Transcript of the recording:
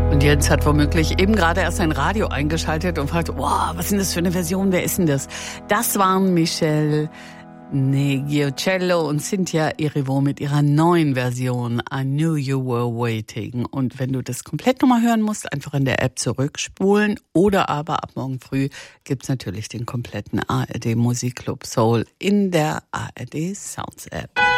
Und Jens hat womöglich eben gerade erst sein Radio eingeschaltet und fragt, wow, was ist denn das für eine Version, wer ist denn das? Das waren Michelle Negiocello und Cynthia Erivo mit ihrer neuen Version I Knew You Were Waiting. Und wenn du das komplett nochmal hören musst, einfach in der App zurückspulen oder aber ab morgen früh gibt's natürlich den kompletten ARD Musikclub Soul in der ARD Sounds App.